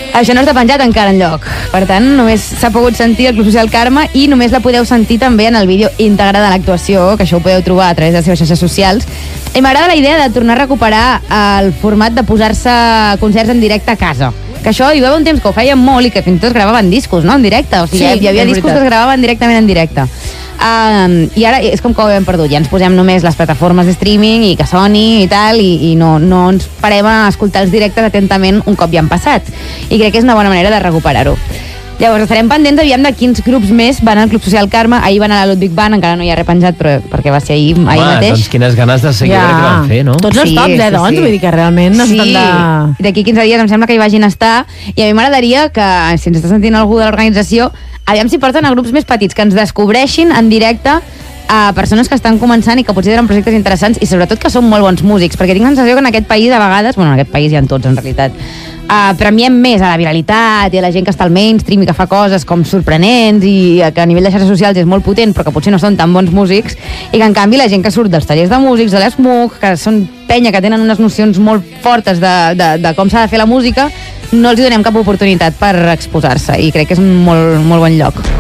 Això no està penjat encara enlloc. Per tant, només s'ha pogut sentir el Club Social Carme i només la podeu sentir també en el vídeo íntegre de l'actuació, que això ho podeu trobar a través de les seves xarxes socials. I m'agrada la idea de tornar a recuperar el format de posar-se concerts en directe a casa. Que això hi va haver un temps que ho feien molt i que fins i tot gravaven discos, no?, en directe. O sigui, Sí, hi havia és discos veritat. que es gravaven directament en directe. I ara és com que ho hem perdut, ja ens posem només les plataformes de streaming i que soni i tal, i no ens parem a escoltar els directes atentament un cop ja han passat, i crec que és una bona manera de recuperar-ho. Llavors estarem pendents, aviam, de quins grups més van al Club Social Carme. Ahir van a la Ludwig Band, encara no hi ha repenjat, però perquè va ser ahir mateix. Doncs quines ganes de seguir què van fer, no? Tots els tops, doncs, vull dir que realment no estan de... D'aquí 15 dies em sembla que hi vagin a estar, i a mi m'agradaria que, si ens està sentint algú de l'organització, aviam si porten a grups més petits, que ens descobreixin en directe a persones que estan començant i que potser tenen projectes interessants i sobretot que són molt bons músics, perquè tinc la sensació que en aquest país a vegades, bueno, en aquest país hi ha tots en realitat, premiem més a la viralitat i a la gent que està al mainstream i que fa coses com sorprenents i que a nivell de xarxes socials és molt potent però que potser no són tan bons músics, i que en canvi la gent que surt dels tallers de músics, de l'ESMUC, que són penya que tenen unes nocions molt fortes de com s'ha de fer la música, no els hi donem cap oportunitat per exposar-se, i crec que és un molt bon lloc.